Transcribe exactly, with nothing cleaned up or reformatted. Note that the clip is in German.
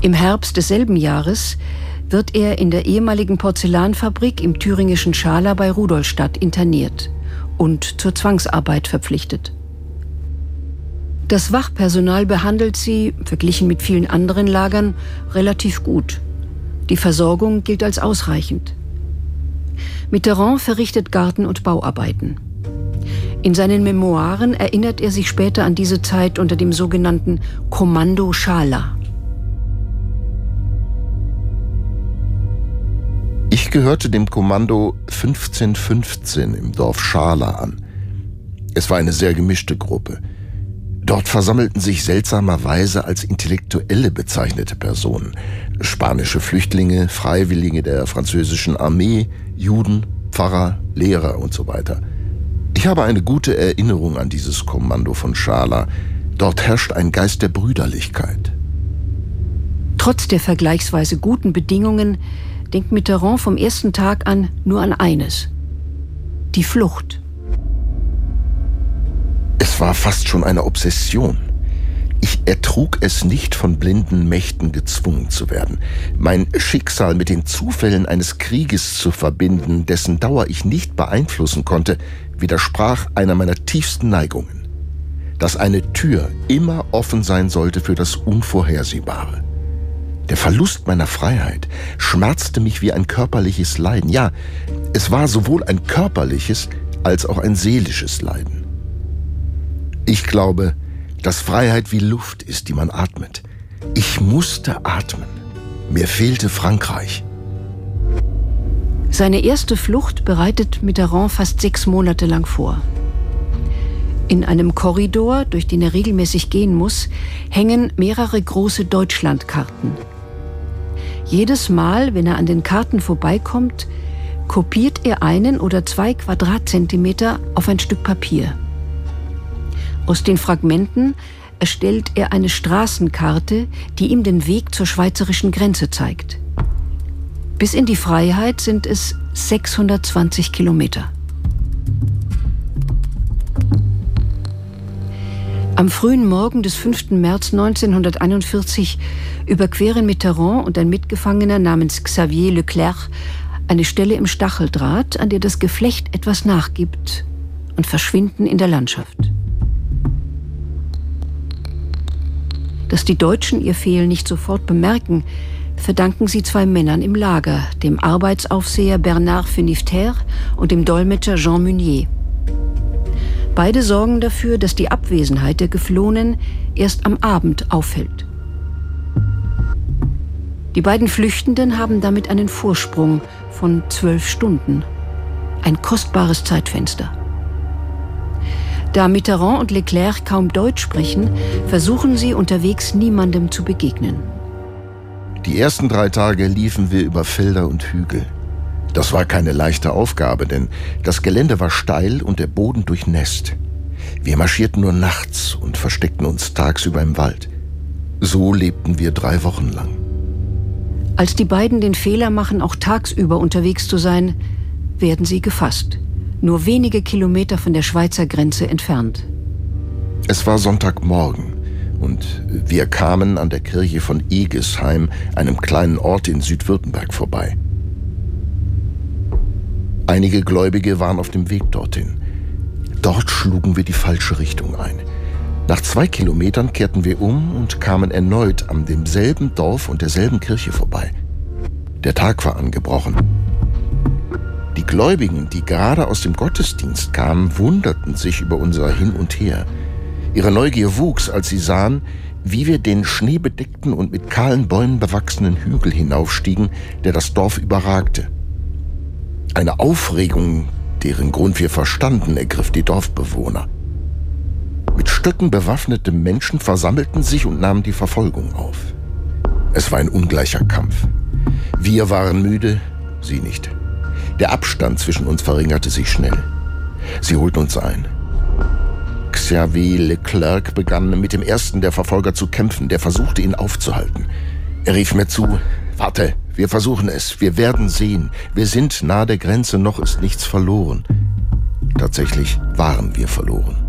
Im Herbst desselben Jahres wird er in der ehemaligen Porzellanfabrik im thüringischen Schala bei Rudolstadt interniert und zur Zwangsarbeit verpflichtet. Das Wachpersonal behandelt sie, verglichen mit vielen anderen Lagern, relativ gut. Die Versorgung gilt als ausreichend. Mitterrand verrichtet Garten- und Bauarbeiten. In seinen Memoiren erinnert er sich später an diese Zeit unter dem sogenannten Kommando Schala. Ich gehörte dem Kommando fünfzehn fünfzehn im Dorf Schala an. Es war eine sehr gemischte Gruppe. Dort versammelten sich seltsamerweise als Intellektuelle bezeichnete Personen. Spanische Flüchtlinge, Freiwillige der französischen Armee, Juden, Pfarrer, Lehrer und so weiter. Ich habe eine gute Erinnerung an dieses Kommando von Schala. Dort herrscht ein Geist der Brüderlichkeit. Trotz der vergleichsweise guten Bedingungen denkt Mitterrand vom ersten Tag an nur an eines: die Flucht. Es war fast schon eine Obsession. Ich ertrug es nicht, von blinden Mächten gezwungen zu werden. Mein Schicksal mit den Zufällen eines Krieges zu verbinden, dessen Dauer ich nicht beeinflussen konnte, widersprach einer meiner tiefsten Neigungen. Dass eine Tür immer offen sein sollte für das Unvorhersehbare. Der Verlust meiner Freiheit schmerzte mich wie ein körperliches Leiden. Ja, es war sowohl ein körperliches als auch ein seelisches Leiden. Ich glaube, dass Freiheit wie Luft ist, die man atmet. Ich musste atmen. Mir fehlte Frankreich. Seine erste Flucht bereitet Mitterrand fast sechs Monate lang vor. In einem Korridor, durch den er regelmäßig gehen muss, hängen mehrere große Deutschlandkarten. Jedes Mal, wenn er an den Karten vorbeikommt, kopiert er einen oder zwei Quadratzentimeter auf ein Stück Papier. Aus den Fragmenten erstellt er eine Straßenkarte, die ihm den Weg zur schweizerischen Grenze zeigt. Bis in die Freiheit sind es sechshundertzwanzig Kilometer. Am frühen Morgen des fünften März neunzehnhunderteinundvierzig überqueren Mitterrand und ein Mitgefangener namens Xavier Leclerc eine Stelle im Stacheldraht, an der das Geflecht etwas nachgibt, und verschwinden in der Landschaft. Dass die Deutschen ihr Fehlen nicht sofort bemerken, verdanken sie zwei Männern im Lager, dem Arbeitsaufseher Bernard Fenifter und dem Dolmetscher Jean Meunier. Beide sorgen dafür, dass die Abwesenheit der Geflohenen erst am Abend auffällt. Die beiden Flüchtenden haben damit einen Vorsprung von zwölf Stunden. Ein kostbares Zeitfenster. Da Mitterrand und Leclerc kaum Deutsch sprechen, versuchen sie unterwegs niemandem zu begegnen. Die ersten drei Tage liefen wir über Felder und Hügel. Das war keine leichte Aufgabe, denn das Gelände war steil und der Boden durchnässt. Wir marschierten nur nachts und versteckten uns tagsüber im Wald. So lebten wir drei Wochen lang. Als die beiden den Fehler machen, auch tagsüber unterwegs zu sein, werden sie gefasst. Nur wenige Kilometer von der Schweizer Grenze entfernt. Es war Sonntagmorgen und wir kamen an der Kirche von Egesheim, einem kleinen Ort in Südwürttemberg, vorbei. Einige Gläubige waren auf dem Weg dorthin. Dort schlugen wir die falsche Richtung ein. Nach zwei Kilometern kehrten wir um und kamen erneut an demselben Dorf und derselben Kirche vorbei. Der Tag war angebrochen. Die Gläubigen, die gerade aus dem Gottesdienst kamen, wunderten sich über unser Hin und Her. Ihre Neugier wuchs, als sie sahen, wie wir den schneebedeckten und mit kahlen Bäumen bewachsenen Hügel hinaufstiegen, der das Dorf überragte. Eine Aufregung, deren Grund wir verstanden, ergriff die Dorfbewohner. Mit Stöcken bewaffnete Menschen versammelten sich und nahmen die Verfolgung auf. Es war ein ungleicher Kampf. Wir waren müde, sie nicht. Der Abstand zwischen uns verringerte sich schnell. Sie holten uns ein. Xavier Leclerc begann mit dem ersten der Verfolger zu kämpfen, der versuchte, ihn aufzuhalten. Er rief mir zu: Warte, wir versuchen es, wir werden sehen. Wir sind nahe der Grenze, noch ist nichts verloren. Tatsächlich waren wir verloren.